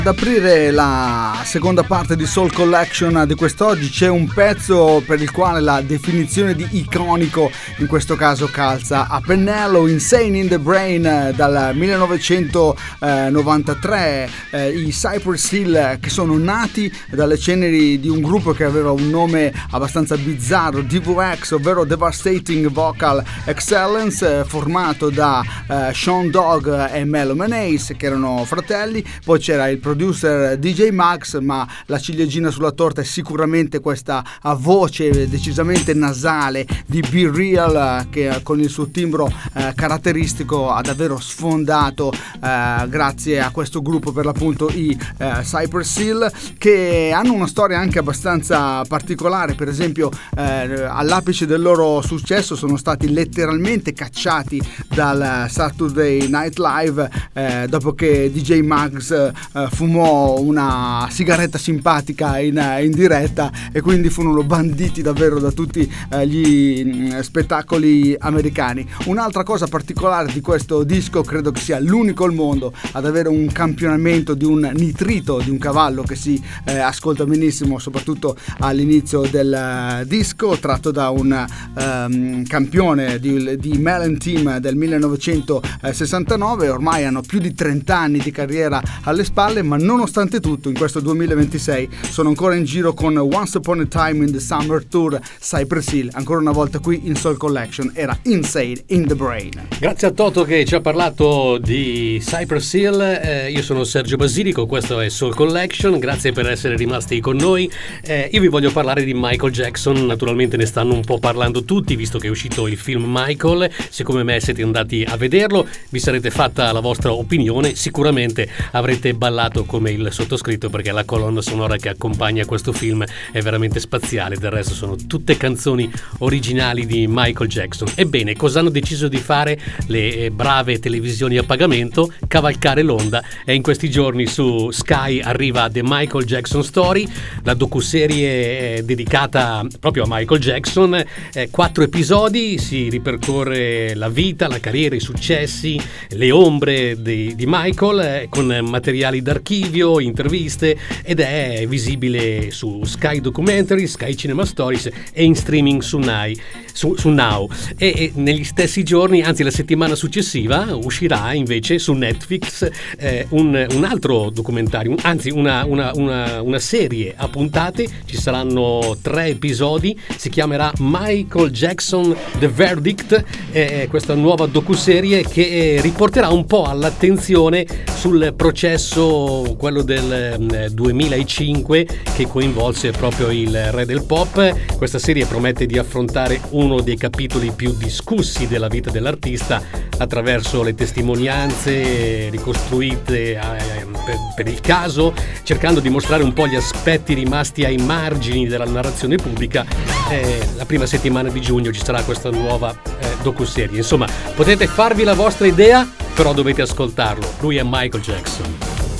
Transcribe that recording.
Ad aprire la seconda parte di Soul Collection di quest'oggi c'è un pezzo per il quale la definizione di iconico in questo caso calza a pennello, Insane in the Brain dal 1993, i Cypress Hill, che sono nati dalle ceneri di un gruppo che aveva un nome abbastanza bizzarro, DVX, ovvero Devastating Vocal Excellence, formato da Sean Dogg e Melo Menace, che erano fratelli. Poi c'era il producer DJ Max, ma la ciliegina sulla torta è sicuramente questa voce decisamente nasale di Be Real, che con il suo timbro caratteristico ha davvero sfondato grazie a questo gruppo, per l'appunto i Cypress Hill, che hanno una storia anche abbastanza particolare. Per esempio all'apice del loro successo sono stati letteralmente cacciati dal Saturday Night Live dopo che DJ Max fumò una sigaretta simpatica in diretta, e quindi furono banditi davvero da tutti gli spettacoli americani. Un'altra cosa particolare di questo disco, credo che sia l'unico al mondo ad avere un campionamento di un nitrito di un cavallo che si ascolta benissimo, soprattutto all'inizio del disco, tratto da un campione di Melon Team del 1969. Ormai hanno più di 30 anni di carriera alle spalle, ma nonostante tutto in questo 2026 sono ancora in giro con Once Upon a Time in the Summer Tour. Cypress Hill ancora una volta qui in Soul Collection, era Insane in the Brain. Grazie a Toto che ci ha parlato di Cypress Hill. Io sono Sergio Basilico, questo è Soul Collection, grazie per essere rimasti con noi. Io vi voglio parlare di Michael Jackson. Naturalmente ne stanno un po' parlando tutti, visto che è uscito il film Michael. Se come me siete andati a vederlo, vi sarete fatta la vostra opinione, sicuramente avrete ballato come il sottoscritto, perché la colonna sonora che accompagna questo film è veramente spaziale. Del resto sono tutte canzoni originali di Michael Jackson. Ebbene, cosa hanno deciso di fare le brave televisioni a pagamento? Cavalcare l'onda, e in questi giorni su Sky arriva The Michael Jackson Story, la docuserie dedicata proprio a Michael Jackson. 4 episodi, si ripercorre la vita, la carriera, i successi, le ombre di Michael, con materiali d'archivio, interviste, ed è visibile su Sky Documentary, Sky Cinema Stories e in streaming su Now. E negli stessi giorni, anzi la settimana successiva, uscirà invece su Netflix un altro documentario, anzi una serie a puntate. Ci saranno 3 episodi, si chiamerà Michael Jackson The Verdict, questa nuova docuserie che riporterà un po' all'attenzione sul processo, quello del 2005, che coinvolse proprio il re del pop. Questa serie promette di affrontare uno dei capitoli più discussi della vita dell'artista attraverso le testimonianze ricostruite per il caso, cercando di mostrare un po' gli aspetti rimasti ai margini della narrazione pubblica. La prima settimana di giugno ci sarà questa nuova docuserie. Insomma, potete farvi la vostra idea, però dovete ascoltarlo. Lui è Michael Jackson.